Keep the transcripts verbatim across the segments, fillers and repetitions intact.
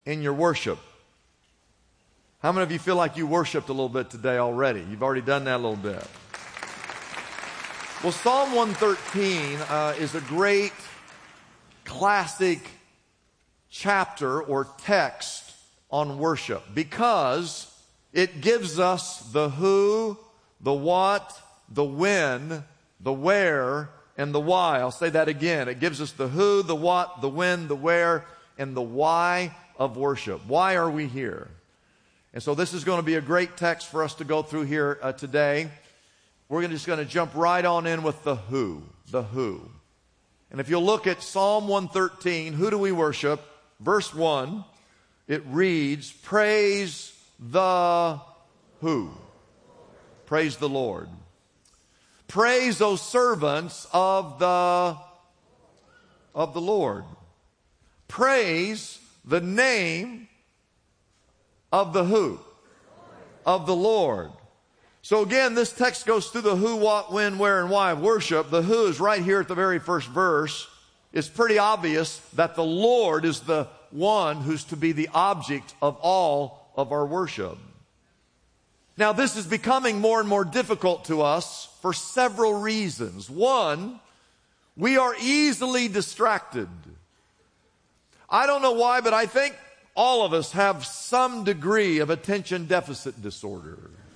in your worship? How many of you feel like you worshiped a little bit today already? You've already done that a little bit. Well, Psalm one thirteen uh, is a great classic chapter or text on worship because it gives us the who, the what, the when, the where, and the why. I'll say that again. It gives us the who, the what, the when, the where, and the why of worship. Why are we here? And so this is going to be a great text for us to go through here uh, today. We're just going to jump right on in with the who, the who. And if you'll look at Psalm one thirteen, who do we worship? Verse one, it reads, praise the who? Praise the Lord. Praise those servants of the, of the Lord. Praise the name of the who? Of the Lord. So again, this text goes through the who, what, when, where, and why of worship. The who is right here at the very first verse. It's pretty obvious that the Lord is the one who's to be the object of all of our worship. Now, this is becoming more and more difficult to us for several reasons. One, we are easily distracted. I don't know why, but I think all of us have some degree of attention deficit disorder.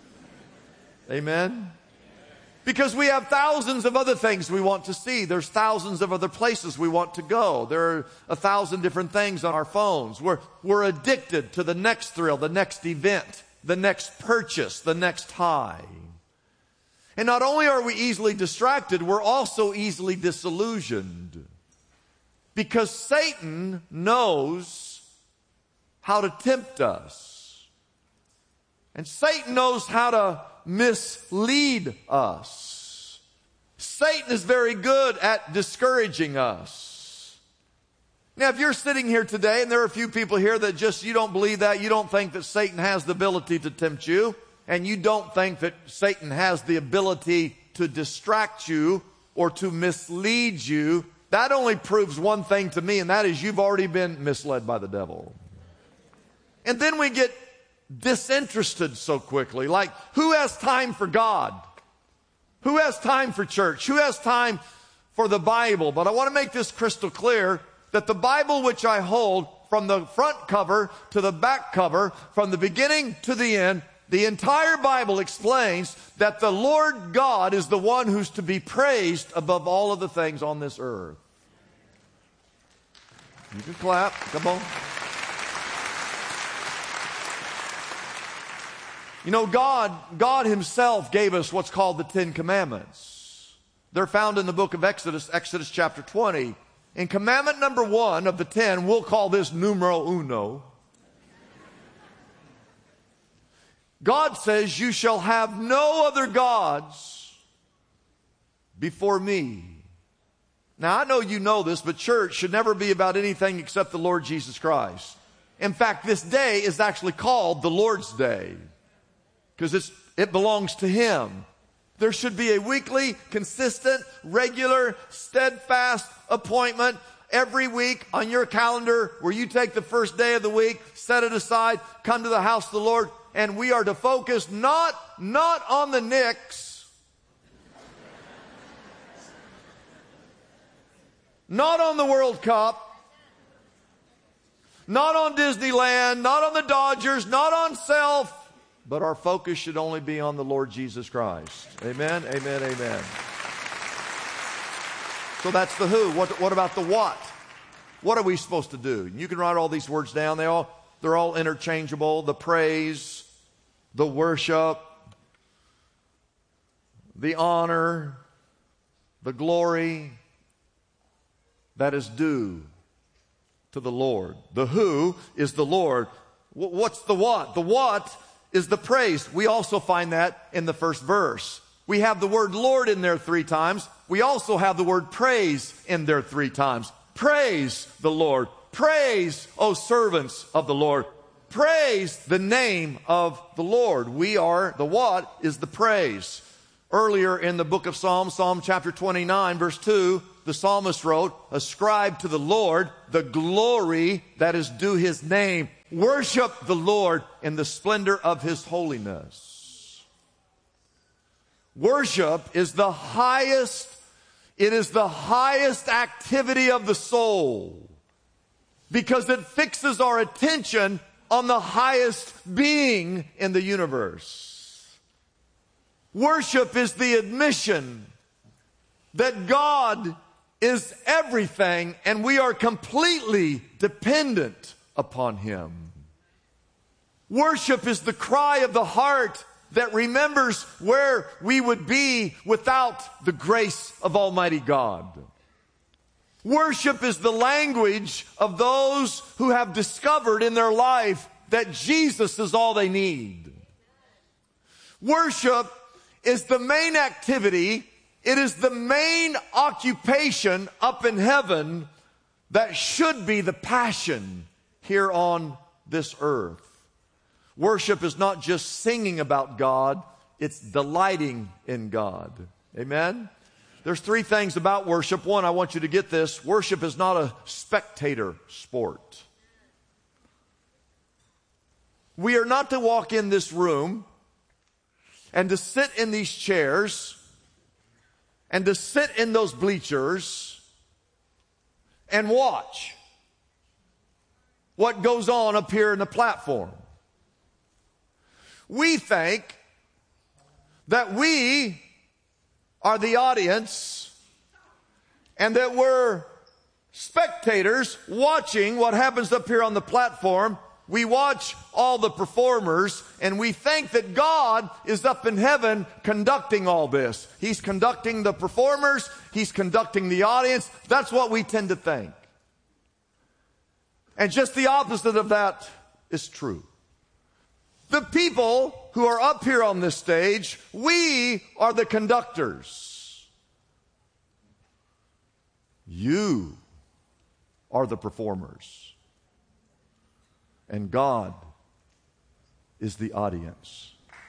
Amen? Because we have thousands of other things we want to see. There's thousands of other places we want to go. There are a thousand different things on our phones. We're, we're addicted to the next thrill, the next event, the next purchase, the next high. And not only are we easily distracted, we're also easily disillusioned. Because Satan knows how to tempt us. And Satan knows how to mislead us. Satan is very good at discouraging us. Now, if you're sitting here today, and there are a few people here that just, you don't believe that, you don't think that Satan has the ability to tempt you, and you don't think that Satan has the ability to distract you or to mislead you, that only proves one thing to me, and that is you've already been misled by the devil. And then we get disinterested so quickly. Like, who has time for God? Who has time for church? Who has time for the Bible? But I want to make this crystal clear that the Bible which I hold, from the front cover to the back cover, from the beginning to the end, the entire Bible explains that the Lord God is the one who's to be praised above all of the things on this earth. You can clap. Come on. You know, God, God himself gave us what's called the Ten Commandments. They're found in the book of Exodus, Exodus chapter twenty. And commandment number one of the ten, we'll call this numero uno. God says, you shall have no other gods before me. Now, I know you know this, but church should never be about anything except the Lord Jesus Christ. In fact, this day is actually called the Lord's Day, because it's, it belongs to him. There should be a weekly, consistent, regular, steadfast appointment every week on your calendar where you take the first day of the week, set it aside, come to the house of the Lord, and we are to focus not, not on the Knicks, not on the World Cup, not on Disneyland, not on the Dodgers, not on self, but our focus should only be on the Lord Jesus Christ. Amen, amen, amen. So that's the who. What, what about the what? What are we supposed to do? You can write all these words down. They all, they're all interchangeable. The praise, the worship, the honor, the glory that is due to the Lord. The who is the Lord. What's the what? The what is the praise. We also find that in the first verse. We have the word Lord in there three times. We also have the word praise in there three times. Praise the Lord. Praise, O servants of the Lord. Praise the name of the Lord. We are, the what is the praise. Earlier in the book of Psalms, Psalm chapter twenty-nine, verse two, the psalmist wrote, ascribe to the Lord the glory that is due his name. Worship the Lord in the splendor of His holiness. Worship is the highest, it is the highest activity of the soul because it fixes our attention on the highest being in the universe. Worship is the admission that God is everything and we are completely dependent upon Him. Worship is the cry of the heart that remembers where we would be without the grace of Almighty God. Worship is the language of those who have discovered in their life that Jesus is all they need. Worship is the main activity, it is the main occupation up in heaven that should be the passion here on this earth. Worship is not just singing about God, it's delighting in God. Amen? There's three things about worship. One, I want you to get this. Worship is not a spectator sport. We are not to walk in this room and to sit in these chairs and to sit in those bleachers and watch what goes on up here in the platform. We think that we are the audience and that we're spectators watching what happens up here on the platform. We watch all the performers and we think that God is up in heaven conducting all this. He's conducting the performers. He's conducting the audience. That's what we tend to think. And just the opposite of that is true. The people who are up here on this stage, we are the conductors. You are the performers. And God is the audience.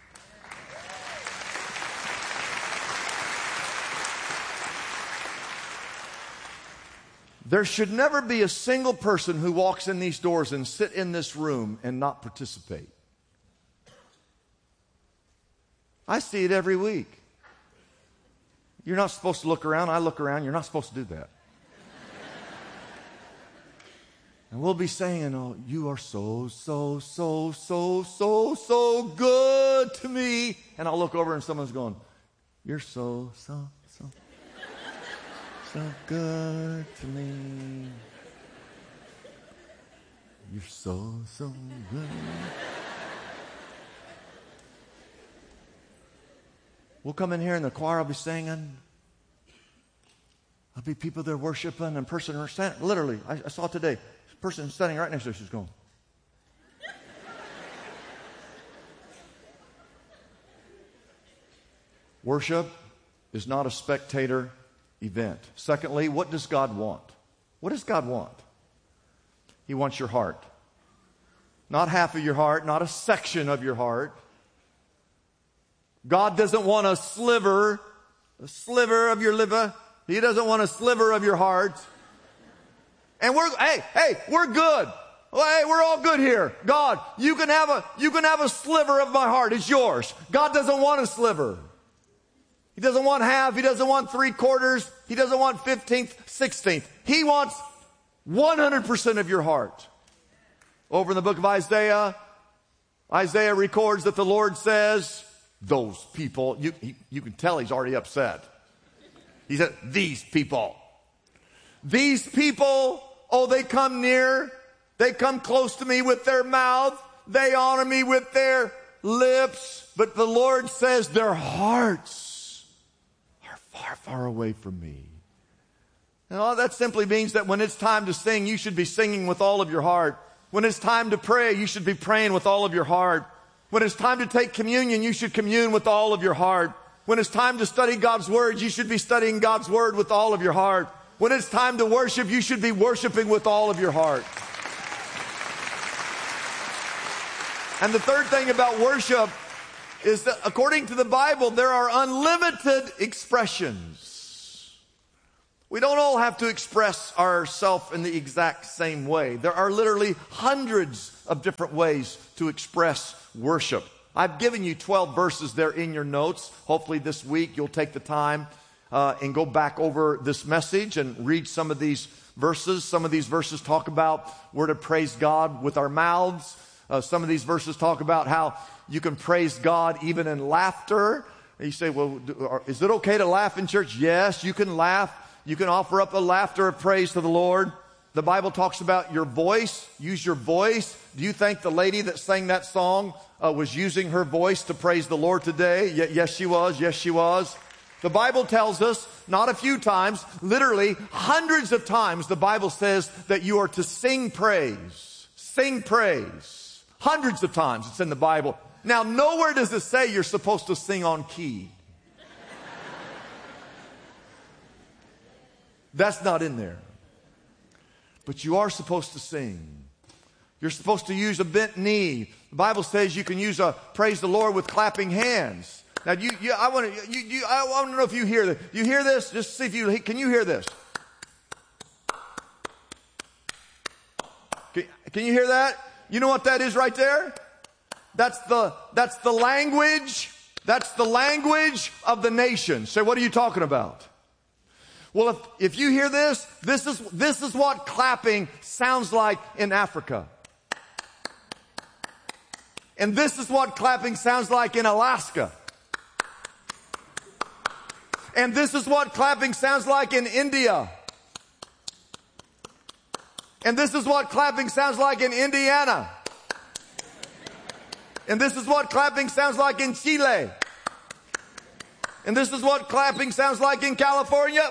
There should never be a single person who walks in these doors and sit in this room and not participate. I see it every week. You're not supposed to look around. I look around. You're not supposed to do that. And we'll be saying, oh, you are so, so, so, so, so, so good to me. And I'll look over and someone's going, you're so, so, so, so good to me. You're so, so good. We'll come in here and the choir will be singing. There'll be people there worshiping and person are standing. Literally, I, I saw today, a person standing right next to her, she's going. Worship is not a spectator event. Secondly, what does God want? What does God want? He wants your heart. Not half of your heart, not a section of your heart. God doesn't want a sliver, a sliver of your liver. He doesn't want a sliver of your heart. And we're, hey, hey, we're good. Well, hey, we're all good here. God, you can have a, you can have a sliver of my heart. It's yours. God doesn't want a sliver. He doesn't want half. He doesn't want three quarters. He doesn't want fifteenth, sixteenth. He wants one hundred percent of your heart. Over in the book of Isaiah, Isaiah records that the Lord says, those people, you, you, you can tell he's already upset. He said, these people. These people, oh, they come near. They come close to me with their mouth. They honor me with their lips. But the Lord says their hearts are far, far away from me. Now, that simply means that when it's time to sing, you should be singing with all of your heart. When it's time to pray, you should be praying with all of your heart. When it's time to take communion, you should commune with all of your heart. When it's time to study God's Word, you should be studying God's Word with all of your heart. When it's time to worship, you should be worshiping with all of your heart. And the third thing about worship is that according to the Bible, there are unlimited expressions. We don't all have to express ourselves in the exact same way. There are literally hundreds of different ways to express worship. I've given you twelve verses there in your notes. Hopefully this week you'll take the time uh, and go back over this message and read some of these verses. Some of these verses talk about we're to praise God with our mouths. Uh, some of these verses talk about how you can praise God even in laughter. And you say, well, is it okay to laugh in church? Yes, you can laugh. You can offer up a laughter of praise to the Lord. The Bible talks about your voice. Use your voice. Do you think the lady that sang that song uh, was using her voice to praise the Lord today? Y- yes, she was. Yes, she was. The Bible tells us, not a few times, literally hundreds of times, the Bible says that you are to sing praise. Sing praise. Hundreds of times it's in the Bible. Now, nowhere does it say you're supposed to sing on key. That's not in there. But you are supposed to sing. You're supposed to use a bent knee. The Bible says you can use a praise the Lord with clapping hands. Now, you, you, I want to, you, you, I want to know if you hear this. You hear this? Just see if you can. You hear this? Can, can you hear that? You know what that is right there? That's the that's the language. That's the language of the nation. Say, what are you talking about? Well, if, if you hear this, this is, this is what clapping sounds like in Africa. And this is what clapping sounds like in Alaska. And this is what clapping sounds like in India. And this is what clapping sounds like in Indiana. And this is what clapping sounds like in Chile. And this is what clapping sounds like in California.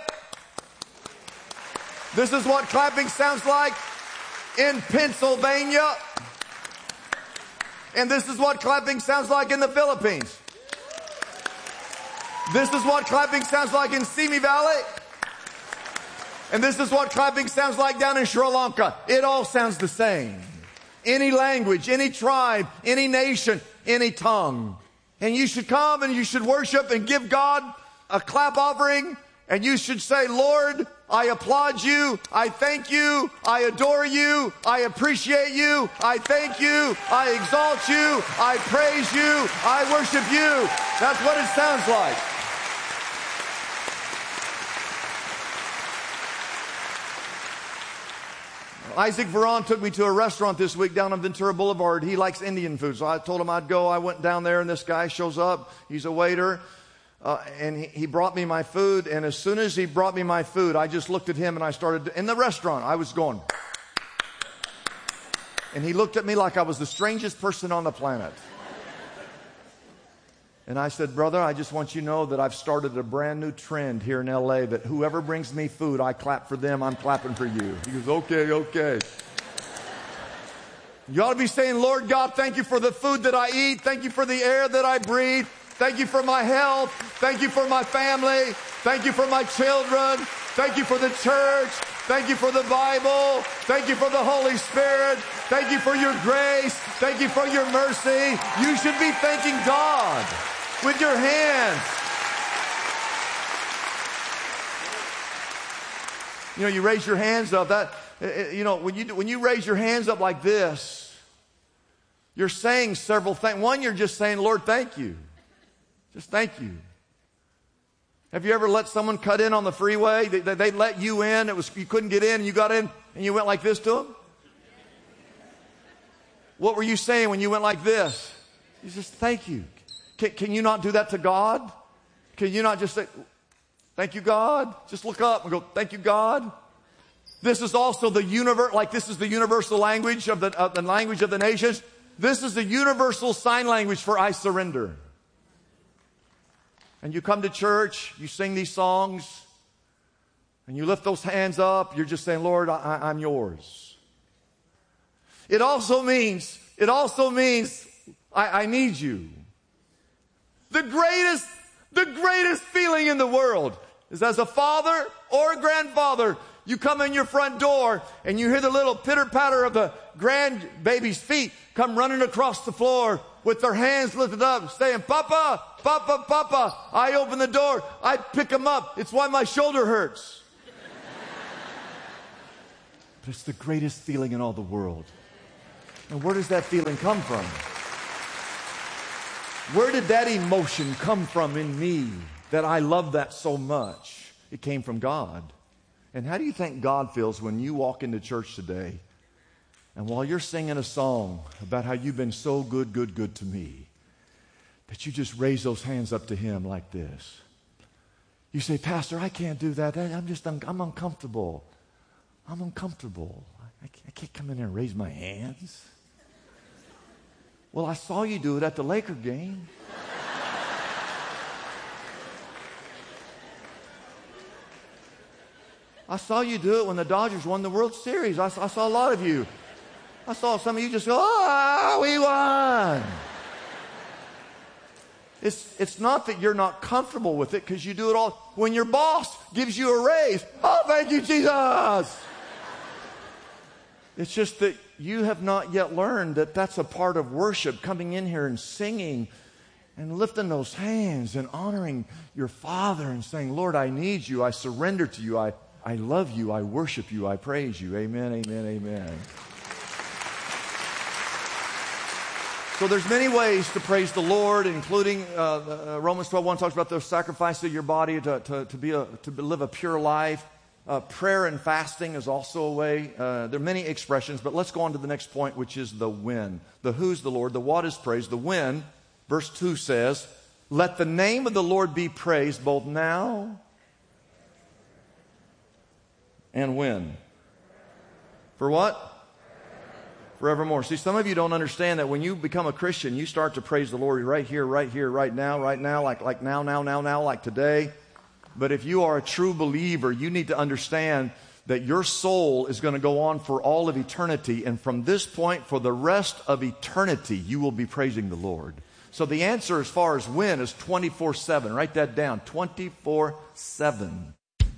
This is what clapping sounds like in Pennsylvania. And this is what clapping sounds like in the Philippines. This is what clapping sounds like in Simi Valley. And this is what clapping sounds like down in Sri Lanka. It all sounds the same. Any language, any tribe, any nation, any tongue. And you should come and you should worship and give God a clap offering. And you should say, Lord, I applaud you. I thank you. I adore you. I appreciate you. I thank you. I exalt you. I praise you. I worship you. That's what it sounds like. Isaac Veron took me to a restaurant this week down on Ventura Boulevard. He likes Indian food, so I told him I'd go. I went down there, and this guy shows up. He's a waiter, uh, and he, he brought me my food. And as soon as he brought me my food, I just looked at him, and I started, in the restaurant, I was going. And he looked at me like I was the strangest person on the planet. And I said, brother, I just want you to know that I've started a brand new trend here in L A that whoever brings me food, I clap for them, I'm clapping for you. He goes, okay, okay. You ought to be saying, Lord God, thank you for the food that I eat. Thank you for the air that I breathe. Thank you for my health. Thank you for my family. Thank you for my children. Thank you for the church. Thank you for the Bible. Thank you for the Holy Spirit. Thank you for your grace. Thank you for your mercy. You should be thanking God with your hands. You know, you raise your hands up. That, you know, when you when you raise your hands up like this, you're saying several things. One, you're just saying, Lord, thank you. Just thank you. Have you ever let someone cut in on the freeway? They, they, they let you in. It was you couldn't get in, and you got in, and you went like this to them? What were you saying when you went like this? You just thank you. Can, can you not do that to God? Can you not just say, thank you, God? Just look up and go, thank you, God. This is also the universe, like this is the universal language of the, of the language of the nations. This is the universal sign language for I surrender. And you come to church, you sing these songs, and you lift those hands up. You're just saying, Lord, I, I'm yours. It also means, it also means I, I need you. The greatest, the greatest feeling in the world is as a father or a grandfather, you come in your front door and you hear the little pitter-patter of the grandbaby's feet come running across the floor with their hands lifted up, saying, Papa, Papa, Papa. I open the door. I pick them up. It's why my shoulder hurts. But it's the greatest feeling in all the world. And where does that feeling come from? Where did that emotion come from in me that I love that so much? It came from God. And how do you think God feels when you walk into church today and while you're singing a song about how you've been so good, good, good to me, that you just raise those hands up to Him like this? You say, Pastor, I can't do that. I'm just, un- I'm uncomfortable. I'm uncomfortable. I, I can't come in there and raise my hands. Well, I saw you do it at the Laker game. I saw you do it when the Dodgers won the World Series. I, I saw a lot of you. I saw some of you just go, oh, we won. It's, it's not that you're not comfortable with it because you do it all. When your boss gives you a raise, oh, thank you, Jesus. It's just that you have not yet learned that that's a part of worship, coming in here and singing and lifting those hands and honoring your Father and saying, Lord, I need you. I surrender to you. I, I love you. I worship you. I praise you. Amen, amen, amen. So there's many ways to praise the Lord, including uh, uh, Romans twelve one talks about the sacrifice of your body to, to, to, be a, to live a pure life. Uh, prayer and fasting is also a way. Uh, there are many expressions, but let's go on to the next point, which is the when. The who's the Lord, the what is praise, the when. Verse two says, let the name of the Lord be praised both now and when. For what? Forevermore. See, some of you don't understand that when you become a Christian, you start to praise the Lord right here, right here, right now, right now, like, like now, now, now, now, like today. But if you are a true believer, you need to understand that your soul is going to go on for all of eternity. And from this point, for the rest of eternity, you will be praising the Lord. So the answer as far as when is twenty-four seven. Write that down, twenty-four seven.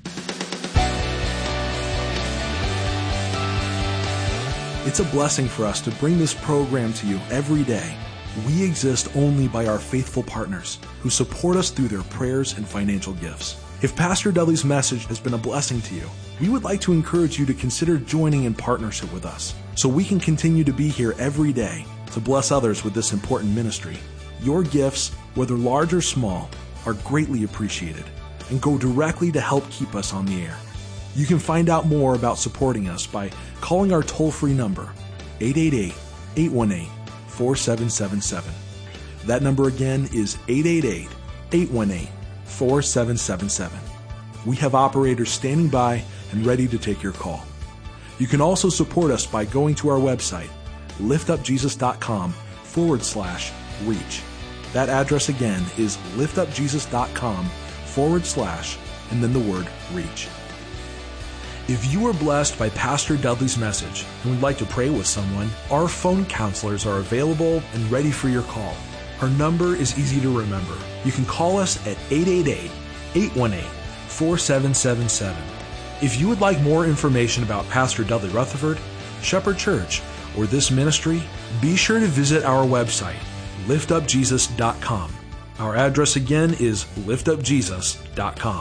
It's a blessing for us to bring this program to you every day. We exist only by our faithful partners who support us through their prayers and financial gifts. If Pastor Dudley's message has been a blessing to you, we would like to encourage you to consider joining in partnership with us so we can continue to be here every day to bless others with this important ministry. Your gifts, whether large or small, are greatly appreciated and go directly to help keep us on the air. You can find out more about supporting us by calling our toll-free number, eight eight eight, eight one eight, four seven seven seven. That number again is eight eight eight, eight one eight, four seven seven seven. We have operators standing by and ready to take your call. You can also support us by going to our website, liftupjesus.com forward slash reach. That address again is liftupjesus.com forward slash and then the word reach. If you were blessed by Pastor Dudley's message and would like to pray with someone, our phone counselors are available and ready for your call. Our number is easy to remember. You can call us at eight eight eight, eight one eight, four seven seven seven. If you would like more information about Pastor Dudley Rutherford, Shepherd Church, or this ministry, be sure to visit our website, lift up jesus dot com. Our address again is lift up jesus dot com.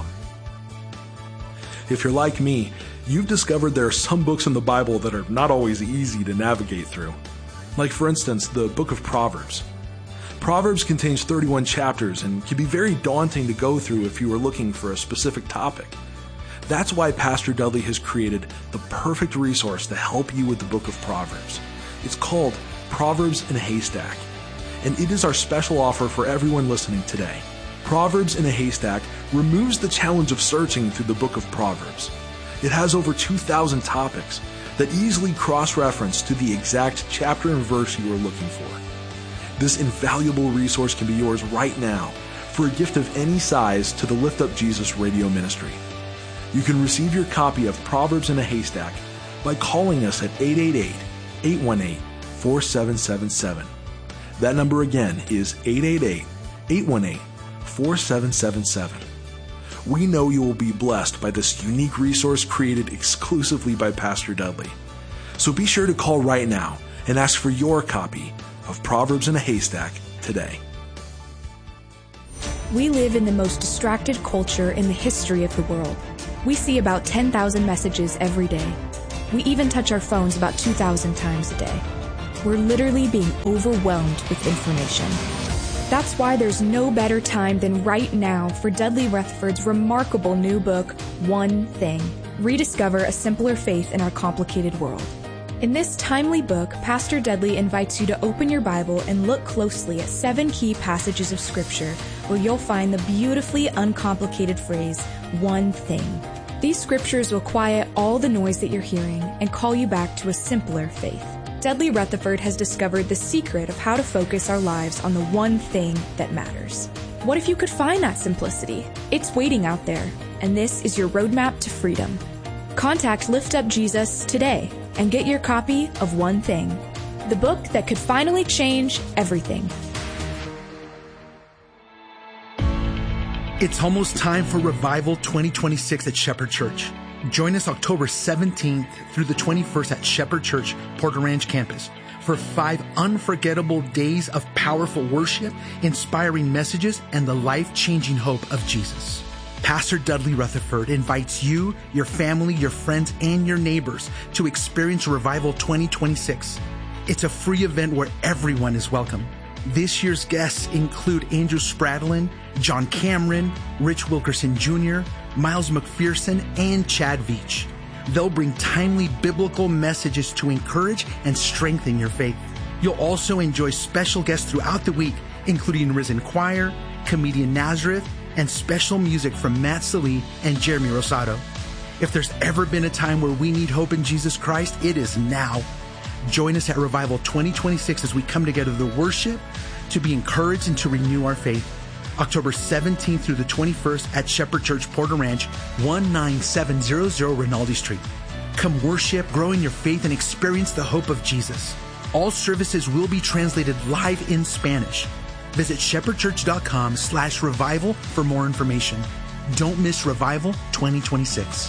If you're like me, you've discovered there are some books in the Bible that are not always easy to navigate through. Like, for instance, the book of Proverbs. Proverbs contains thirty-one chapters and can be very daunting to go through if you are looking for a specific topic. That's why Pastor Dudley has created the perfect resource to help you with the book of Proverbs. It's called Proverbs in a Haystack, and it is our special offer for everyone listening today. Proverbs in a Haystack removes the challenge of searching through the book of Proverbs. It has over two thousand topics that easily cross-reference to the exact chapter and verse you are looking for. This invaluable resource can be yours right now for a gift of any size to the Lift Up Jesus radio ministry. You can receive your copy of Proverbs in a Haystack by calling us at eight eight eight, eight one eight, four seven seven seven. That number again is eight eight eight, eight one eight, four seven seven seven. We know you will be blessed by this unique resource created exclusively by Pastor Dudley. So be sure to call right now and ask for your copy of Proverbs in a Haystack today. We live in the most distracted culture in the history of the world. We see about ten thousand messages every day. We even touch our phones about two thousand times a day. We're literally being overwhelmed with information. That's why there's no better time than right now for Dudley Rutherford's remarkable new book, One Thing. Rediscover a simpler faith in our complicated world. In this timely book, Pastor Dudley invites you to open your Bible and look closely at seven key passages of Scripture where you'll find the beautifully uncomplicated phrase, one thing. These scriptures will quiet all the noise that you're hearing and call you back to a simpler faith. Dudley Rutherford has discovered the secret of how to focus our lives on the one thing that matters. What if you could find that simplicity? It's waiting out there, and this is your roadmap to freedom. Contact Lift Up Jesus today and get your copy of One Thing, the book that could finally change everything. It's almost time for Revival twenty twenty-six at Shepherd Church. Join us October seventeenth through the twenty-first at Shepherd Church, Porter Ranch campus for five unforgettable days of powerful worship, inspiring messages, and the life-changing hope of Jesus. Pastor Dudley Rutherford invites you, your family, your friends, and your neighbors to experience Revival twenty twenty-six. It's a free event where everyone is welcome. This year's guests include Andrew Spradlin, John Cameron, Rich Wilkerson Junior, Miles McPherson, and Chad Veach. They'll bring timely biblical messages to encourage and strengthen your faith. You'll also enjoy special guests throughout the week, including Risen Choir, comedian Nazareth, and special music from Matt Sallee and Jeremy Rosado. If there's ever been a time where we need hope in Jesus Christ, it is now. Join us at Revival twenty twenty-six as we come together to worship, to be encouraged, and to renew our faith. October seventeenth through the twenty-first at Shepherd Church, Porter Ranch, one nine seven zero zero Rinaldi Street. Come worship, grow in your faith, and experience the hope of Jesus. All services will be translated live in Spanish. Visit shepherdchurch.com slash revival for more information. Don't miss Revival twenty twenty-six.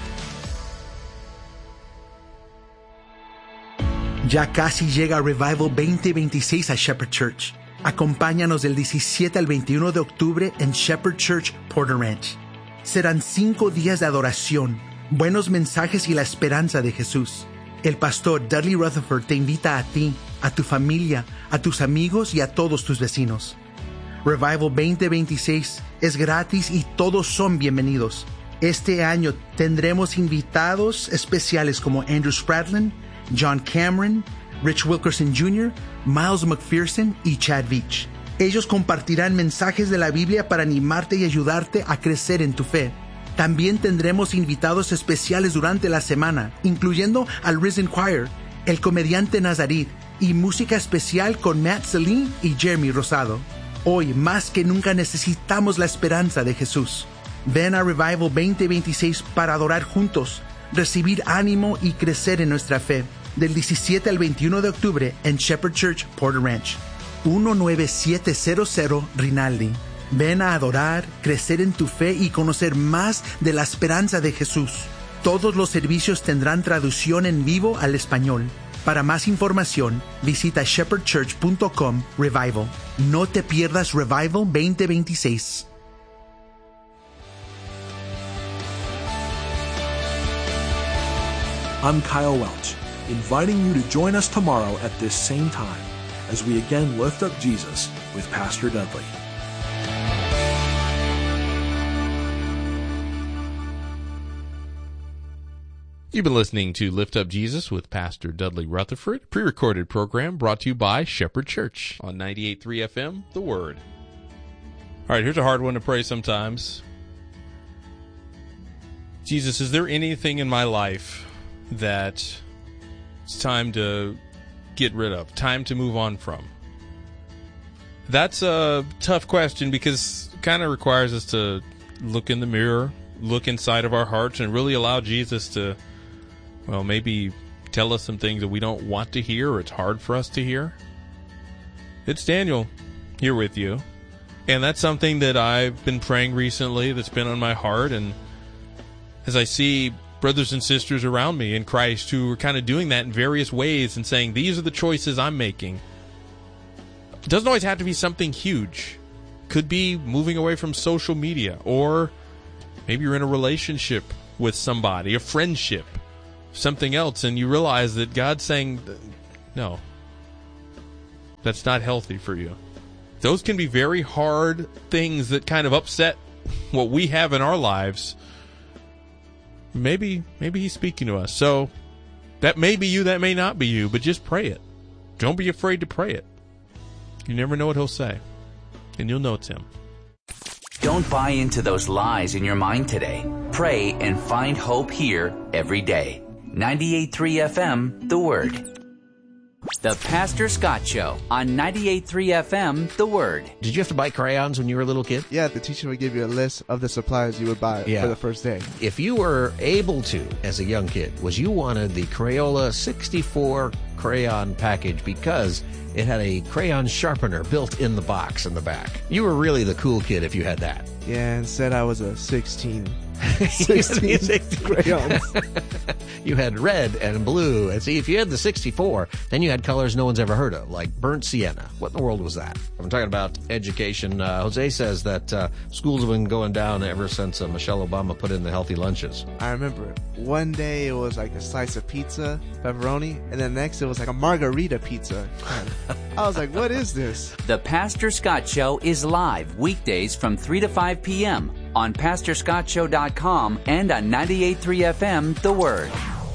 Ya casi llega Revival veinte veintiséis a Shepherd Church. Acompáñanos del diecisiete al veintiuno de octubre en Shepherd Church, Porter Ranch. Serán cinco días de adoración, buenos mensajes y la esperanza de Jesús. El pastor Dudley Rutherford te invita a ti, a tu familia, a tus amigos y a todos tus vecinos. Revival veinte veintiséis es gratis y todos son bienvenidos. Este año tendremos invitados especiales como Andrew Spradlin, John Cameron, Rich Wilkerson Junior, Miles McPherson y Chad Veach. Ellos compartirán mensajes de la Biblia para animarte y ayudarte a crecer en tu fe. También tendremos invitados especiales durante la semana, incluyendo al Risen Choir, el comediante Nazarit y música especial con Matt Sallee y Jeremy Rosado. Hoy, más que nunca, necesitamos la esperanza de Jesús. Ven a Revival veinte veintiséis para adorar juntos, recibir ánimo y crecer en nuestra fe. Del diecisiete al veintiuno de octubre en Shepherd Church, Porter Ranch, diecinueve siete cero cero Rinaldi. Ven a adorar, crecer en tu fe y conocer más de la esperanza de Jesús. Todos los servicios tendrán traducción en vivo al español. Para más información, visita shepherd church punto com Revival. No te pierdas Revival veinte veintiséis. I'm Kyle Welch, inviting you to join us tomorrow at this same time as we again lift up Jesus with Pastor Dudley. You've been listening to Lift Up Jesus with Pastor Dudley Rutherford, pre-recorded program brought to you by Shepherd Church on ninety-eight point three F M, The Word. All right, here's a hard one to pray sometimes. Jesus, is there anything in my life that it's time to get rid of, time to move on from? That's a tough question because it kind of requires us to look in the mirror, look inside of our hearts, and really allow Jesus to, well, maybe tell us some things that we don't want to hear or it's hard for us to hear. It's Daniel here with you. And that's something that I've been praying recently that's been on my heart. And as I see brothers and sisters around me in Christ who are kind of doing that in various ways and saying, these are the choices I'm making. It doesn't always have to be something huge. Could be moving away from social media, or maybe you're in a relationship with somebody, a friendship. something else, and you realize that God's saying, no, that's not healthy for you. Those can be very hard things that kind of upset what we have in our lives. Maybe, maybe he's speaking to us. So that may be you, that may not be you, but just pray it. Don't be afraid to pray it. You never know what he'll say, and you'll know it's him. Don't buy into those lies in your mind today. Pray and find hope here every day. ninety-eight point three F M, The Word. The Pastor Scott Show on ninety-eight point three F M, The Word. Did you have to buy crayons when you were a little kid? Yeah, the teacher would give you a list of the supplies you would buy yeah. for the first day. If you were able to, as a young kid, was you wanted the Crayola sixty-four crayon package because it had a crayon sharpener built in the box in the back. You were really the cool kid if you had that. Yeah, instead I was a sixteen. sixteen crayons. You had red and blue. And see, if you had the sixty-four, then you had colors no one's ever heard of, like burnt sienna. What in the world was that? I'm talking about education. Uh, Jose says that uh, schools have been going down ever since uh, Michelle Obama put in the healthy lunches. I remember one day it was like a slice of pizza, pepperoni, and then next it was like a margarita pizza. I was like, what is this? The Pastor Scott Show is live weekdays from three to five p.m. on pastor scott show dot com and on ninety-eight point three F M, The Word.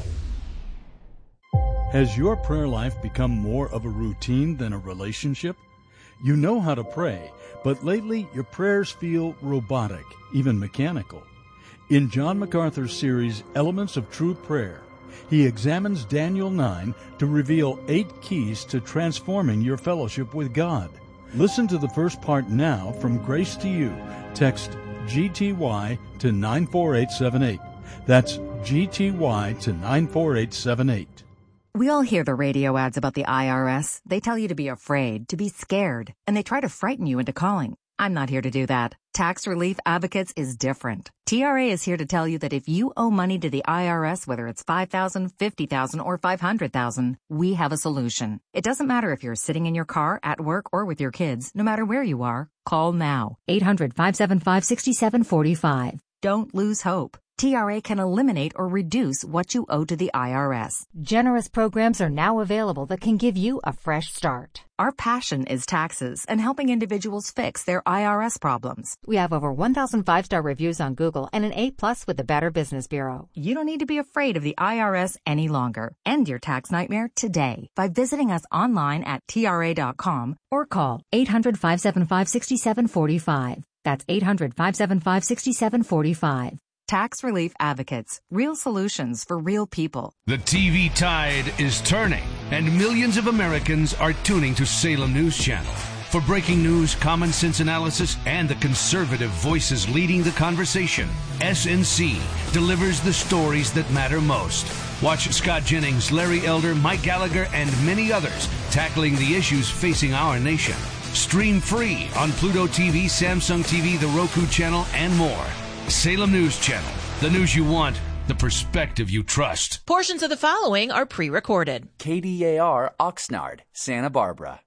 Has your prayer life become more of a routine than a relationship? You know how to pray, but lately your prayers feel robotic, even mechanical. In John MacArthur's series, Elements of True Prayer, he examines Daniel nine to reveal eight keys to transforming your fellowship with God. Listen to the first part now from Grace to You. Text G T Y to nine four eight seven eight. That's G T Y to nine four eight seven eight. We all hear the radio ads about the I R S. They tell you to be afraid, to be scared, and they try to frighten you into calling. I'm not here to do that. Tax Relief Advocates is different. T R A is here to tell you that if you owe money to the I R S, whether it's five thousand dollars, fifty thousand dollars, or five hundred thousand dollars, we have a solution. It doesn't matter if you're sitting in your car, at work, or with your kids. No matter where you are, call now. eight hundred, five seven five, six seven four five. Don't lose hope. T R A can eliminate or reduce what you owe to the I R S. Generous programs are now available that can give you a fresh start. Our passion is taxes and helping individuals fix their I R S problems. We have over one thousand five-star reviews on Google and an A plus with the Better Business Bureau. You don't need to be afraid of the I R S any longer. End your tax nightmare today by visiting us online at T R A dot com or call eight hundred, five seven five, six seven four five. That's eight hundred, five seven five, six seven four five. Tax Relief Advocates. Real solutions for real people. The T V tide is turning, and millions of Americans are tuning to Salem News Channel. For breaking news, common sense analysis, and the conservative voices leading the conversation, S N C delivers the stories that matter most. Watch Scott Jennings, Larry Elder, Mike Gallagher, and many others tackling the issues facing our nation. Stream free on Pluto T V, Samsung T V, the Roku channel, and more. Salem News Channel. The news you want, the perspective you trust. Portions of the following are pre-recorded. K D A R Oxnard, Santa Barbara.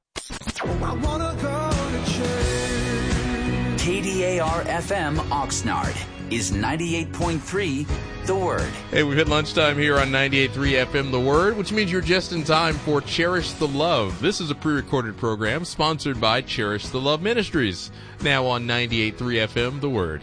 I wanna go to church. K D A R F M Oxnard is ninety-eight point three The Word. Hey, we've hit lunchtime here on ninety-eight point three F M The Word, which means you're just in time for Cherish the Love. This is a pre-recorded program sponsored by Cherish the Love Ministries. Now on ninety-eight point three F M The Word.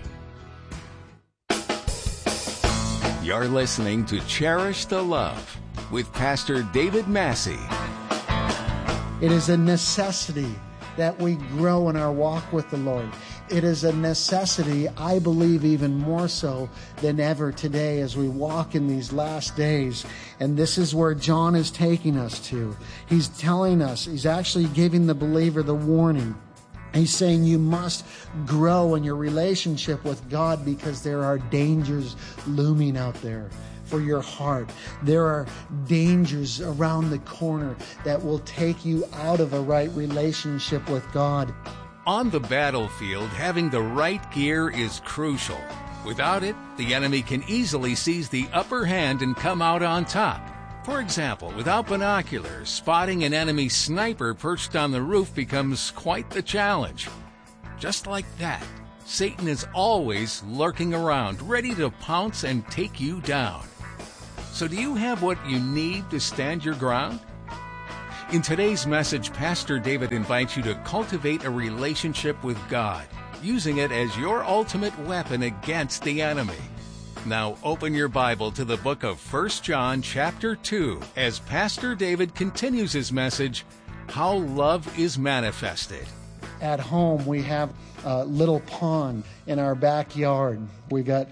You're listening to Cherish the Love with Pastor David Massey. It is a necessity that we grow in our walk with the Lord. It is a necessity, I believe, even more so than ever today as we walk in these last days. And this is where John is taking us to. He's telling us, he's actually giving the believer the warning. He's saying you must grow in your relationship with God because there are dangers looming out there for your heart. There are dangers around the corner that will take you out of a right relationship with God. On the battlefield, having the right gear is crucial. Without it, the enemy can easily seize the upper hand and come out on top. For example, without binoculars, spotting an enemy sniper perched on the roof becomes quite the challenge. Just like that, Satan is always lurking around, ready to pounce and take you down. So do you have what you need to stand your ground? In today's message, Pastor David invites you to cultivate a relationship with God, using it as your ultimate weapon against the enemy. Now open your Bible to the book of First John chapter two as Pastor David continues his message, How Love is Manifested. At home, we have a little pond in our backyard. We got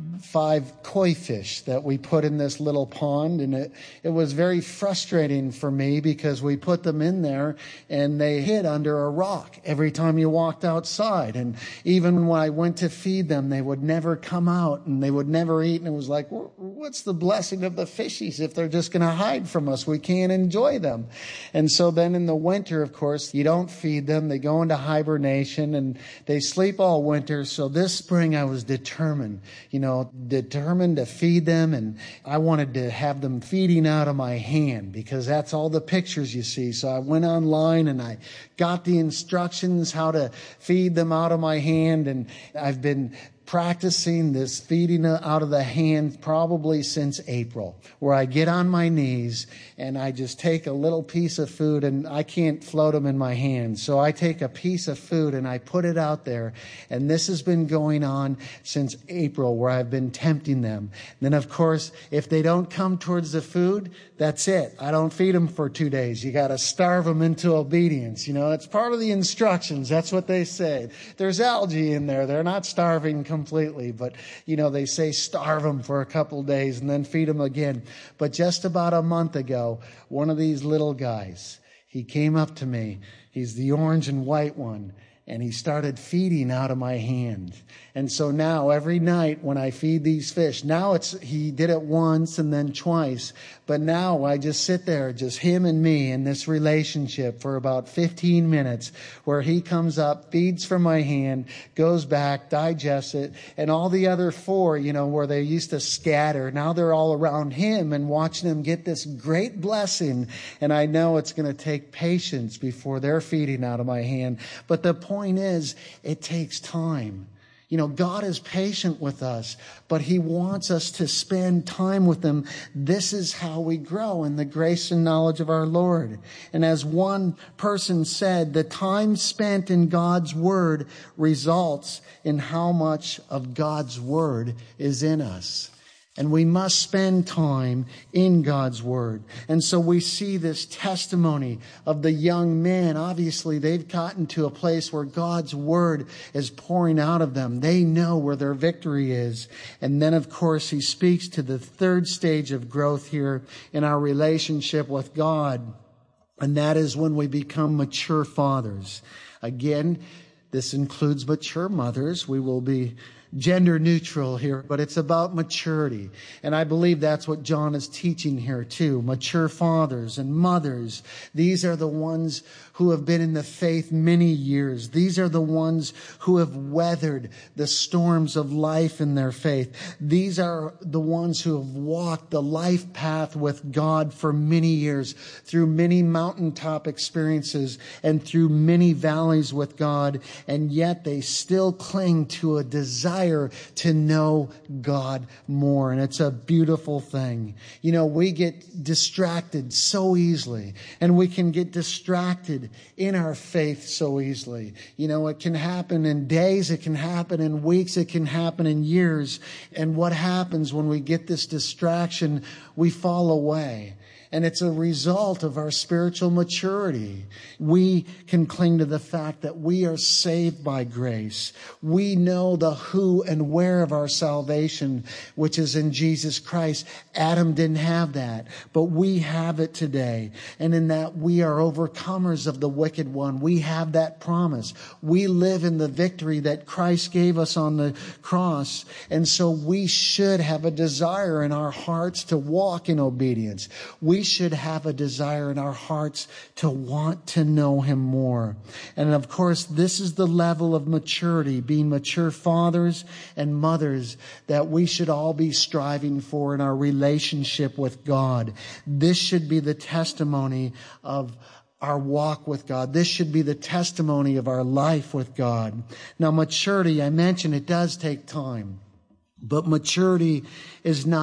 five koi fish that we put in this little pond, and it, it was very frustrating for me because we put them in there and they hid under a rock every time you walked outside. And even when I went to feed them, they would never come out and they would never eat. And it was like, what's the blessing of the fishies if they're just going to hide from us? We can't enjoy them. And so then in the winter, of course, you don't feed them. They go into hibernation and they sleep all winter. So this spring I was determined, you know, determined to feed them, and I wanted to have them feeding out of my hand because that's all the pictures you see. So I went online and I got the instructions how to feed them out of my hand, and I've been practicing this feeding out of the hand probably since April, where I get on my knees and I just take a little piece of food, and I can't float them in my hand. So I take a piece of food and I put it out there. And this has been going on since April, where I've been tempting them. Then, of course, if they don't come towards the food, that's it. I don't feed them for two days. You got to starve them into obedience. You know, it's part of the instructions. That's what they say. There's algae in there. They're not starving completely, but, you know, they say starve them for a couple days and then feed them again. But just about a month ago, one of these little guys, he came up to me. He's the orange and white one. And he started feeding out of my hand. And so now every night when I feed these fish, now it's, he did it once and then twice. But now I just sit there, just him and me in this relationship for about fifteen minutes, where he comes up, feeds from my hand, goes back, digests it. And all the other four, you know, where they used to scatter, now they're all around him and watching him get this great blessing. And I know it's going to take patience before they're feeding out of my hand. But the point point is, it takes time. You know, God is patient with us, but He wants us to spend time with Him. This is how we grow in the grace and knowledge of our Lord. And as one person said, the time spent in God's Word results in how much of God's Word is in us. And we must spend time in God's Word. And so we see this testimony of the young men. Obviously, they've gotten to a place where God's Word is pouring out of them. They know where their victory is. And then, of course, He speaks to the third stage of growth here in our relationship with God. And that is when we become mature fathers. Again, this includes mature mothers. We will be gender neutral here, but it's about maturity. And I believe that's what John is teaching here too. Mature fathers and mothers. These are the ones who have been in the faith many years. These are the ones who have weathered the storms of life in their faith. These are the ones who have walked the life path with God for many years, through many mountaintop experiences and through many valleys with God. And yet they still cling to a desire to know God more. And it's a beautiful thing. You know, we get distracted so easily, and we can get distracted in our faith so easily. You know, it can happen in days, it can happen in weeks, it can happen in years. And what happens when we get this distraction? We fall away. And it's a result of our spiritual maturity. We can cling to the fact that we are saved by grace. We know the who and where of our salvation, which is in Jesus Christ. Adam didn't have that, but we have it today. And in that, we are overcomers of the wicked one. We have that promise. We live in the victory that Christ gave us on the cross. And so we should have a desire in our hearts to walk in obedience. We We should have a desire in our hearts to want to know Him more. And of course, this is the level of maturity, being mature fathers and mothers, that we should all be striving for in our relationship with God. This should be the testimony of our walk with God. This should be the testimony of our life with God. Now, maturity, I mentioned it does take time. But maturity is not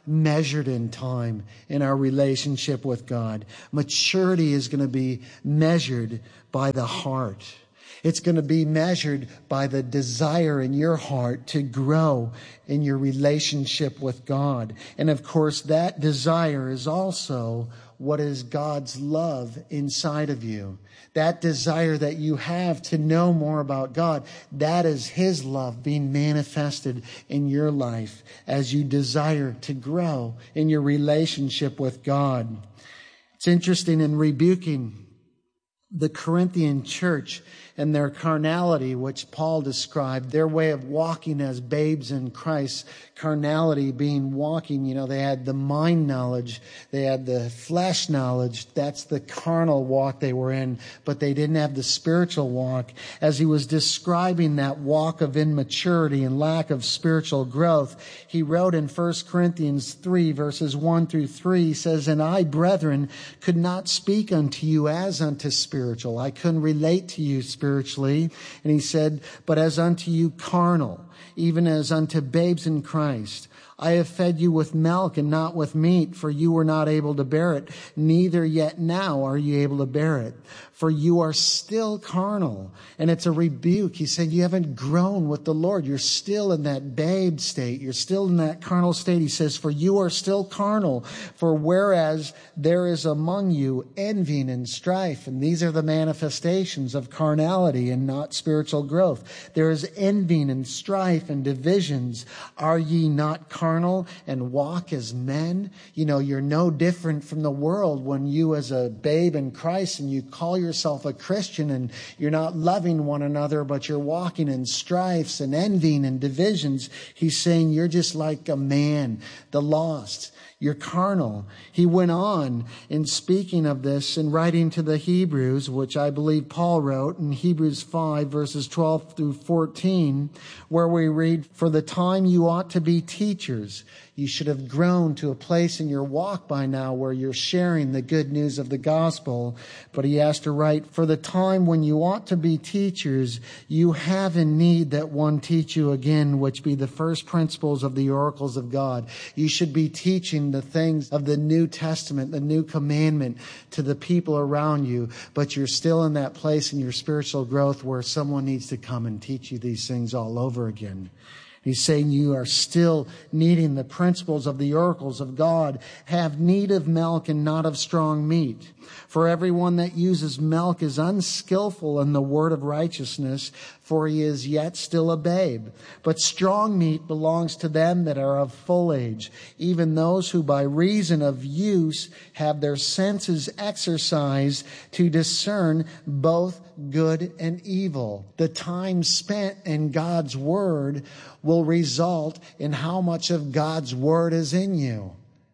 measured in time in our relationship with God. Maturity is going to be measured by the heart. It's going to be measured by the desire in your heart to grow in your relationship with God. And of course, that desire is also what is God's love inside of you. That desire that you have to know more about God, that is His love being manifested in your life as you desire to grow in your relationship with God. It's interesting, in rebuking the Corinthian church and their carnality, which Paul described, their way of walking as babes in Christ, carnality being walking, you know, they had the mind knowledge, they had the flesh knowledge, that's the carnal walk they were in, but they didn't have the spiritual walk. As he was describing that walk of immaturity and lack of spiritual growth, he wrote in First Corinthians three, verses one through three, he says, "And I, brethren, could not speak unto you as unto spiritual." I couldn't relate to you spiritually. Spiritually. And he said, "But as unto you carnal, even as unto babes in Christ. I have fed you with milk and not with meat, for you were not able to bear it, neither yet now are you able to bear it. For you are still carnal." And it's a rebuke. He said, you haven't grown with the Lord. You're still in that babe state. You're still in that carnal state. He says, "For you are still carnal. For whereas there is among you envying and strife," and these are the manifestations of carnality and not spiritual growth. "There is envying and strife and divisions. Are ye not carnal and walk as men?" You know, you're no different from the world when you, as a babe in Christ, and you call yourself a Christian and you're not loving one another, but you're walking in strifes and envying and divisions. He's saying you're just like a man, the lost. You're carnal. He went on in speaking of this and writing to the Hebrews, which I believe Paul wrote in Hebrews five, verses twelve through fourteen, where we read, "For the time you ought to be teachers. You should have grown to a place in your walk by now where you're sharing the good news of the gospel." But he has to write, "For the time when you ought to be teachers, you have in need that one teach you again, which be the first principles of the oracles of God." You should be teaching the things of the New Testament, the new commandment to the people around you, but you're still in that place in your spiritual growth where someone needs to come and teach you these things all over again. He's saying you are still needing the principles of the oracles of God. "Have need of milk and not of strong meat. For everyone that uses milk is unskillful in the word of righteousness, for he is yet still a babe. But strong meat belongs to them that are of full age, even those who by reason of use have their senses exercised to discern both good and evil." The time spent in God's word will result in how much of God's word is in you.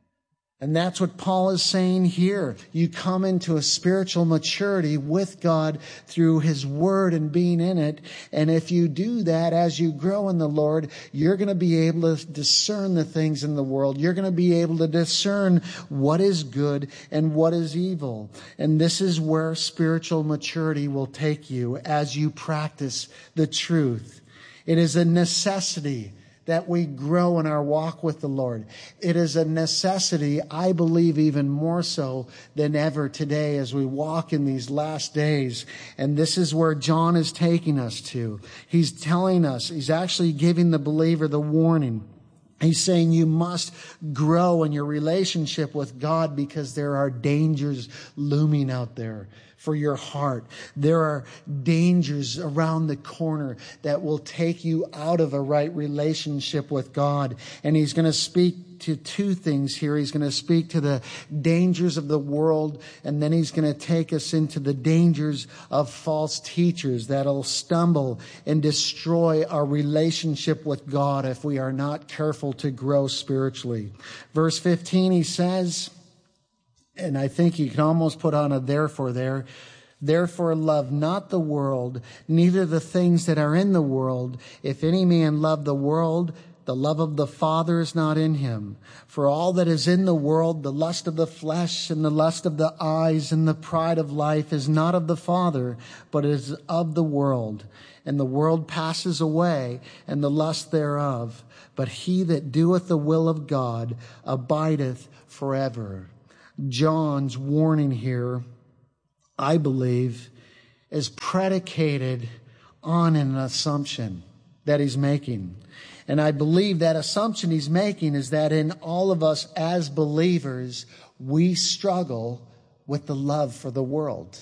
And that's what Paul is saying here. You come into a spiritual maturity with God through His Word and being in it. And if you do that, as you grow in the Lord, you're going to be able to discern the things in the world. You're going to be able to discern what is good and what is evil. And this is where spiritual maturity will take you as you practice the truth. It is a necessity that we grow in our walk with the Lord. It is a necessity, I believe, even more so than ever today as we walk in these last days. And this is where John is taking us to. He's telling us, he's actually giving the believer the warning. He's saying you must grow in your relationship with God because there are dangers looming out there for your heart. There are dangers around the corner that will take you out of a right relationship with God. And he's going to speak to two things here. He's going to speak to the dangers of the world, and then he's going to take us into the dangers of false teachers that'll stumble and destroy our relationship with God if we are not careful to grow spiritually. Verse fifteen, he says, and I think you can almost put on a therefore there, "Therefore love not the world, neither the things that are in the world. If any man love the world, The love of the Father is not in him. For all that is in the world, the lust of the flesh and the lust of the eyes and the pride of life is not of the Father, but is of the world. And the world passes away, and the lust thereof. But he that doeth the will of God abideth forever. John's warning here, I believe, is predicated on an assumption that he's making. And I believe that assumption he's making is that in all of us as believers, we struggle with the love for the world.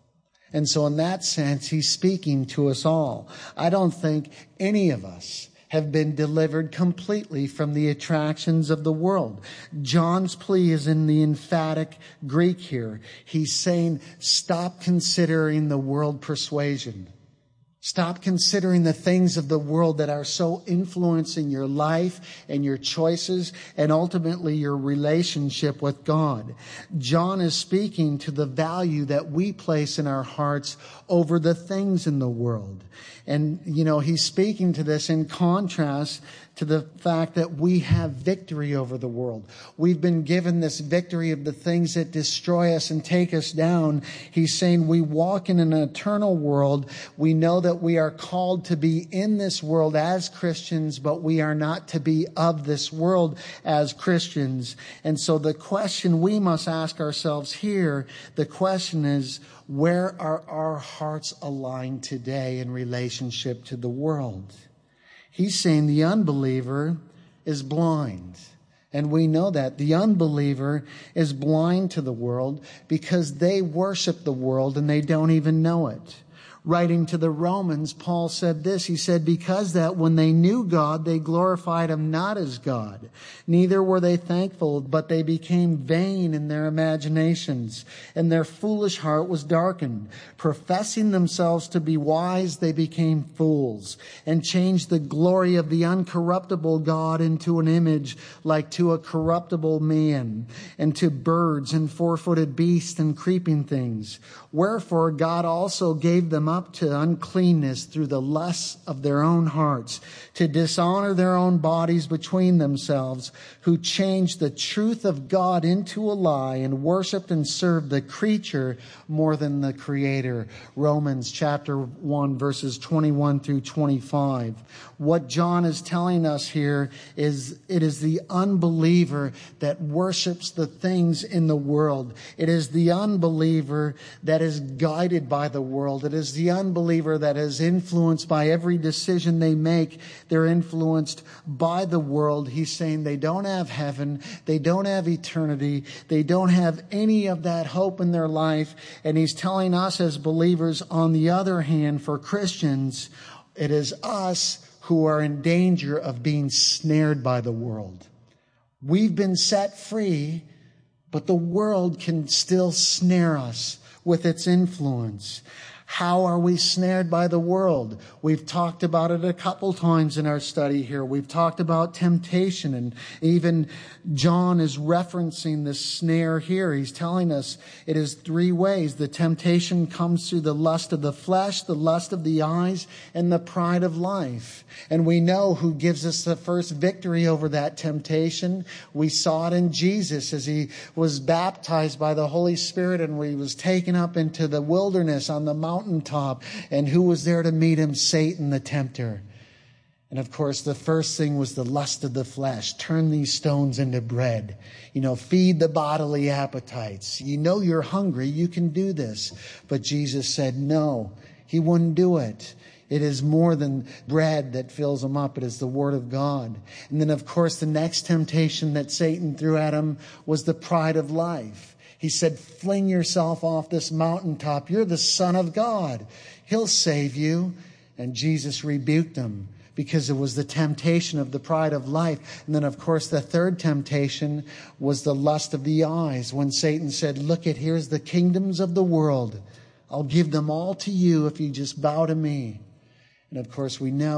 And so in that sense, he's speaking to us all. I don't think any of us have been delivered completely from the attractions of the world. John's plea is in the emphatic Greek here. He's saying, stop considering the world persuasion. Stop considering the things of the world that are so influencing your life and your choices and ultimately your relationship with God. John is speaking to the value that we place in our hearts over the things in the world. And, you know, he's speaking to this in contrast to the fact that we have victory over the world. We've been given this victory of the things that destroy us and take us down. He's saying we walk in an eternal world. We know that we are called to be in this world as Christians, but we are not to be of this world as Christians. And so the question we must ask ourselves here, the question is, where are our hearts aligned today in relationship to the world? He's saying the unbeliever is blind. And we know that. The unbeliever is blind to the world because they worship the world and they don't even know it. Writing to the Romans, Paul said this. He said, because that when they knew God, they glorified him not as God. Neither were they thankful, but they became vain in their imaginations, and their foolish heart was darkened. Professing themselves to be wise, they became fools, and changed the glory of the uncorruptible God into an image like to a corruptible man, and to birds and four-footed beasts and creeping things. Wherefore God also gave them up to uncleanness through the lusts of their own hearts, to dishonor their own bodies between themselves, who changed the truth of God into a lie and worshiped and served the creature more than the Creator. Romans chapter one, verses twenty-one through twenty-five. What John is telling us here is it is the unbeliever that worships the things in the world. It is the unbeliever that is guided by the world. It is the unbeliever that is influenced by every decision they make. They're influenced by the world. He's saying they don't have heaven. They don't have eternity. They don't have any of that hope in their life. And he's telling us as believers, on the other hand, for Christians, it is us who are in danger of being snared by the world. We've been set free, but the world can still snare us with its influence. How are we snared by the world? We've talked about it a couple times in our study here. We've talked about temptation, and even John is referencing this snare here. He's telling us it is three ways. The temptation comes through the lust of the flesh, the lust of the eyes, and the pride of life. And we know who gives us the first victory over that temptation. We saw it in Jesus as he was baptized by the Holy Spirit and he was taken up into the wilderness on the mountaintop. And who was there to meet him? Satan, the tempter. And of course, the first thing was the lust of the flesh. Turn these stones into bread. You know, feed the bodily appetites. You know you're hungry. You can do this. But Jesus said no, he wouldn't do it. It is more than bread that fills him up. It is the Word of God. And then, of course, the next temptation that Satan threw at him was the pride of life. He said, fling yourself off this mountaintop. You're the Son of God. He'll save you. And Jesus rebuked him because it was the temptation of the pride of life. And then, of course, the third temptation was the lust of the eyes. When Satan said, look at, here's the kingdoms of the world. I'll give them all to you if you just bow to me. And of course, we know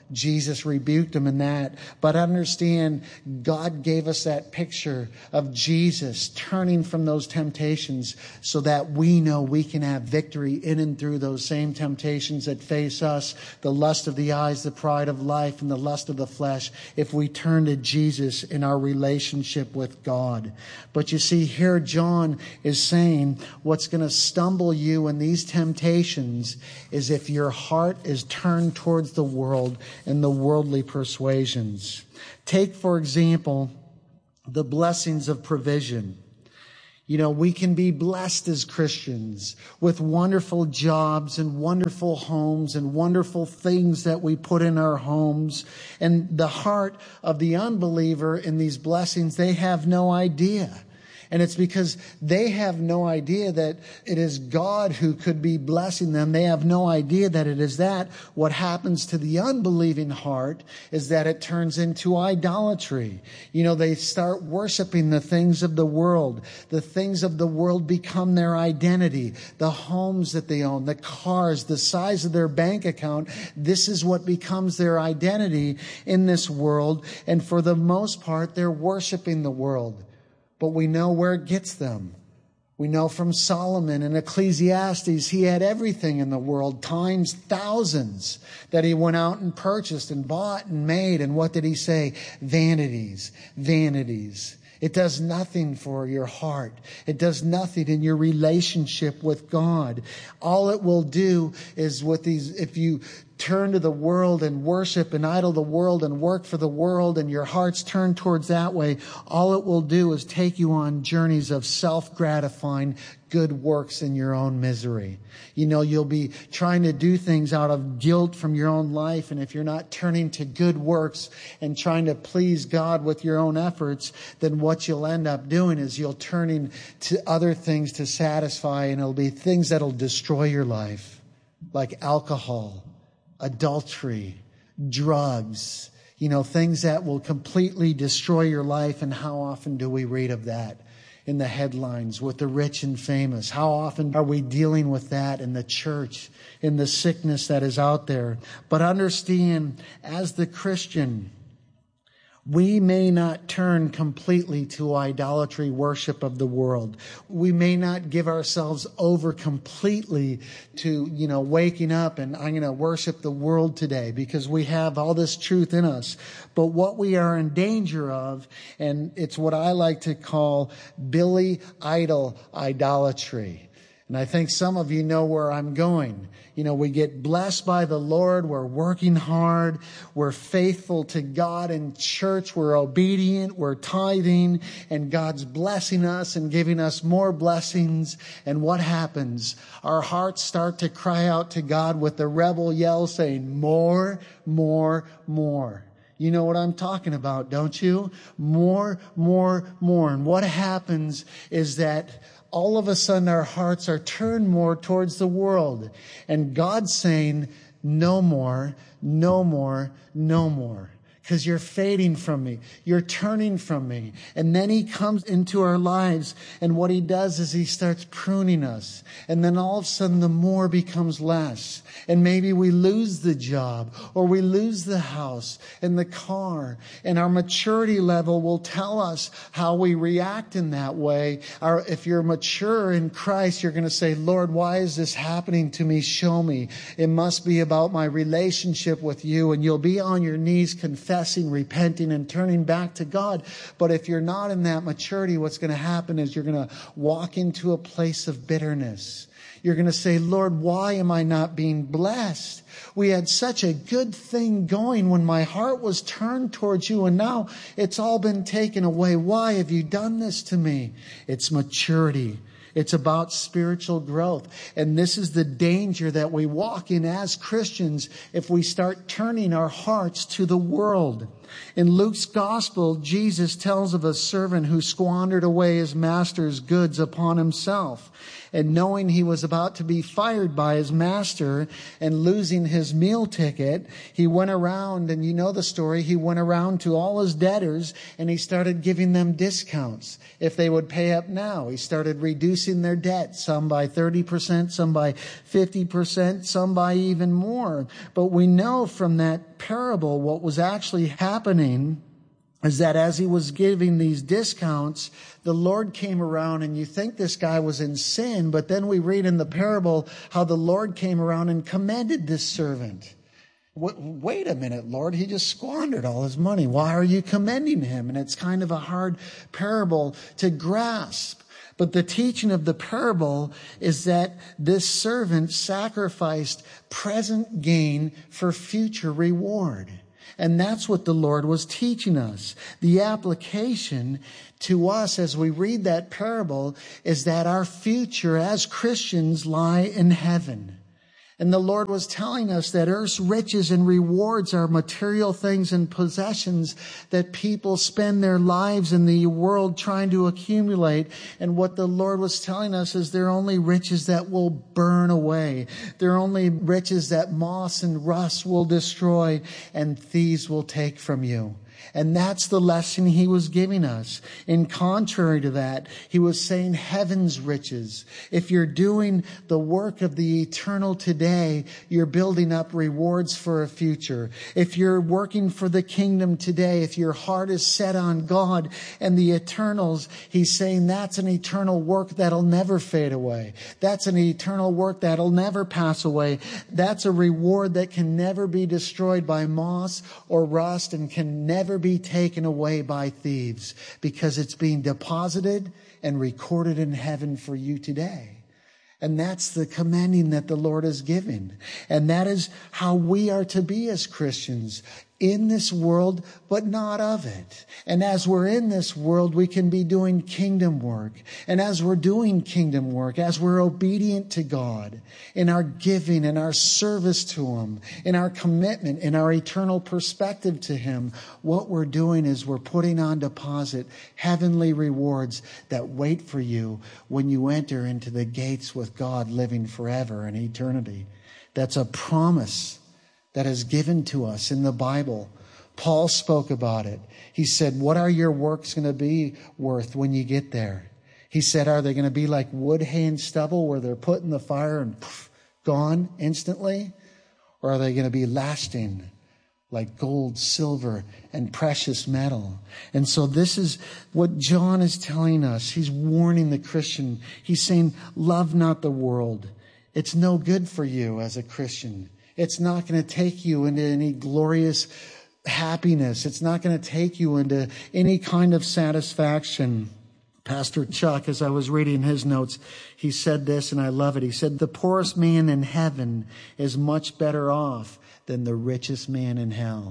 Jesus rebuked him in that. But understand, God gave us that picture of Jesus turning from those temptations so that we know we can have victory in and through those same temptations that face us, the lust of the eyes, the pride of life, and the lust of the flesh, if we turn to Jesus in our relationship with God. But you see, here John is saying what's going to stumble you in these temptations is if your heart is turned towards the world and the worldly persuasions. Take, for example, the blessings of provision. You know, we can be blessed as Christians with wonderful jobs and wonderful homes and wonderful things that we put in our homes. And the heart of the unbeliever in these blessings, they have no idea. And it's because they have no idea that it is God who could be blessing them. They have no idea that it is that. What happens to the unbelieving heart is that it turns into idolatry. You know, they start worshiping the things of the world. The things of the world become their identity. The homes that they own, the cars, the size of their bank account. This is what becomes their identity in this world. And for the most part, they're worshiping the world. But we know where it gets them. We know from Solomon in Ecclesiastes, he had everything in the world, times thousands, that he went out and purchased and bought and made. And what did he say? Vanities, vanities. It does nothing for your heart. It does nothing in your relationship with God. All it will do is with these, if you turn to the world and worship and idol the world and work for the world and your heart's turned towards that way, all it will do is take you on journeys of self-gratifying good works in your own misery. You know, you'll be trying to do things out of guilt from your own life. And if you're not turning to good works and trying to please God with your own efforts, then what you'll end up doing is you'll turning to other things to satisfy, and it'll be things that'll destroy your life, like alcohol, adultery, drugs, you know, things that will completely destroy your life. And how often do we read of that in the headlines with the rich and famous? How often are we dealing with that in the church, in the sickness that is out there? But understand, as the Christian, we may not turn completely to idolatry worship of the world. We may not give ourselves over completely to, you know, waking up and I'm going to worship the world today because we have all this truth in us. But what we are in danger of, and it's what I like to call Billy Idol idolatry. And I think some of you know where I'm going. You know, we get blessed by the Lord. We're working hard. We're faithful to God in church. We're obedient. We're tithing. And God's blessing us and giving us more blessings. And what happens? Our hearts start to cry out to God with the rebel yell saying, more, more, more. You know what I'm talking about, don't you? More, more, more. And what happens is that all of a sudden our hearts are turned more towards the world. And God's saying, no more, no more, no more. Because you're fading from me. You're turning from me. And then he comes into our lives. And what he does is he starts pruning us. And then all of a sudden the more becomes less. And maybe we lose the job. Or we lose the house and the car. And our maturity level will tell us how we react in that way. Or if you're mature in Christ, you're going to say, Lord, why is this happening to me? Show me. It must be about my relationship with you. And you'll be on your knees confessing, repenting, and turning back to God. But if you're not in that maturity, what's going to happen is you're going to walk into a place of bitterness. You're going to say, Lord, why am I not being blessed? We had such a good thing going when my heart was turned towards you, and now it's all been taken away. Why have you done this to me? It's maturity. It's about spiritual growth. And this is the danger that we walk in as Christians if we start turning our hearts to the world. In Luke's gospel, Jesus tells of a servant who squandered away his master's goods upon himself. And knowing he was about to be fired by his master and losing his meal ticket, he went around, and you know the story, he went around to all his debtors and he started giving them discounts if they would pay up now. He started reducing their debt, some by thirty percent, some by fifty percent, some by even more. But we know from that parable what was actually happening is that as he was giving these discounts, the Lord came around, and you think this guy was in sin, but then we read in the parable how the Lord came around and commended this servant. Wait a minute, Lord, he just squandered all his money. Why are you commending him? And it's kind of a hard parable to grasp. But the teaching of the parable is that this servant sacrificed present gain for future reward. And that's what the Lord was teaching us. The application to us as we read that parable is that our future as Christians lie in heaven. And the Lord was telling us that earth's riches and rewards are material things and possessions that people spend their lives in the world trying to accumulate. And what the Lord was telling us is they're only riches that will burn away. They're only riches that moss and rust will destroy and thieves will take from you. And that's the lesson he was giving us. In contrary to that, he was saying heaven's riches. If you're doing the work of the eternal today, you're building up rewards for a future. If you're working for the kingdom today, if your heart is set on God and the eternals, he's saying that's an eternal work that'll never fade away. That's an eternal work that'll never pass away. That's a reward that can never be destroyed by moss or rust and can never be taken away by thieves, because it's being deposited and recorded in heaven for you today. And that's the commanding that the Lord has given. And that is how we are to be as Christians. In this world, but not of it. And as we're in this world, we can be doing kingdom work. And as we're doing kingdom work, as we're obedient to God, in our giving, in our service to Him, in our commitment, in our eternal perspective to Him, what we're doing is we're putting on deposit heavenly rewards that wait for you when you enter into the gates with God living forever in eternity. That's a promise that is given to us in the Bible. Paul spoke about it. He said, what are your works going to be worth when you get there? He said, are they going to be like wood, hay, and stubble where they're put in the fire and poof, gone instantly? Or are they going to be lasting like gold, silver, and precious metal? And so this is what John is telling us. He's warning the Christian. He's saying, love not the world. It's no good for you as a Christian. It's not going to take you into any glorious happiness. It's not going to take you into any kind of satisfaction. Pastor Chuck, as I was reading his notes, he said this, and I love it. He said, the poorest man in heaven is much better off than the richest man in hell.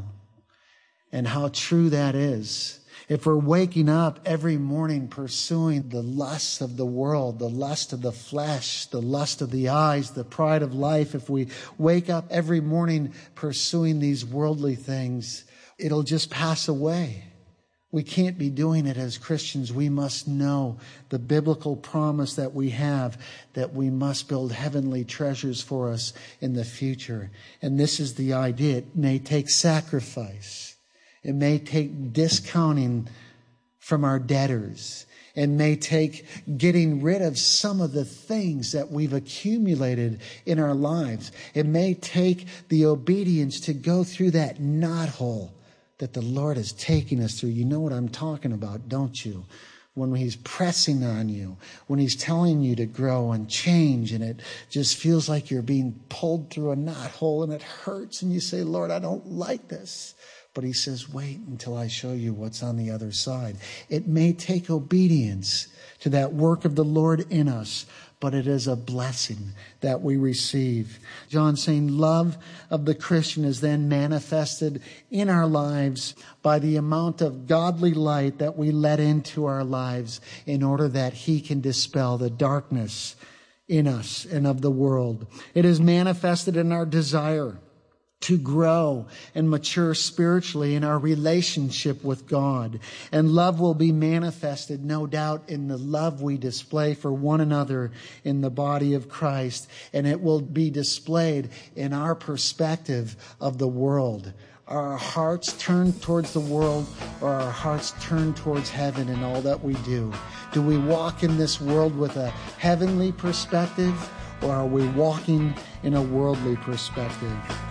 And how true that is. If we're waking up every morning pursuing the lusts of the world, the lust of the flesh, the lust of the eyes, the pride of life, if we wake up every morning pursuing these worldly things, it'll just pass away. We can't be doing it as Christians. We must know the biblical promise that we have, that we must build heavenly treasures for us in the future. And this is the idea. It may take sacrifice. It may take discounting from our debtors. It may take getting rid of some of the things that we've accumulated in our lives. It may take the obedience to go through that knothole that the Lord is taking us through. You know what I'm talking about, don't you? When He's pressing on you, when He's telling you to grow and change, and it just feels like you're being pulled through a knothole and it hurts, and you say, Lord, I don't like this. But He says, wait until I show you what's on the other side. It may take obedience to that work of the Lord in us, but it is a blessing that we receive. John's saying love of the Christian is then manifested in our lives by the amount of godly light that we let into our lives in order that He can dispel the darkness in us and of the world. It is manifested in our desire to grow and mature spiritually in our relationship with God. And love will be manifested, no doubt, in the love we display for one another in the body of Christ. And it will be displayed in our perspective of the world. Are our hearts turned towards the world, or are our hearts turned towards heaven in all that we do? Do we walk in this world with a heavenly perspective, or are we walking in a worldly perspective?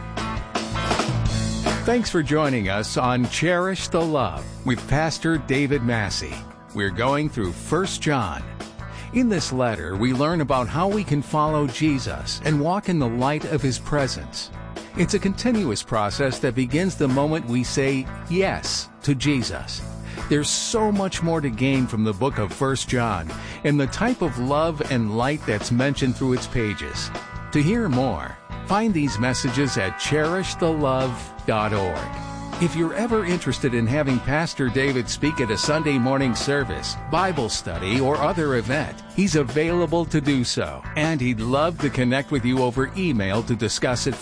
Thanks for joining us on Cherish the Love with Pastor David Massey. We're going through First John. In this letter, we learn about how we can follow Jesus and walk in the light of His presence. It's a continuous process that begins the moment we say yes to Jesus. There's so much more to gain from the book of First John and the type of love and light that's mentioned through its pages. To hear more, find these messages at cherish the love dot org. If you're ever interested in having Pastor David speak at a Sunday morning service, Bible study, or other event, he's available to do so, and he'd love to connect with you over email to discuss it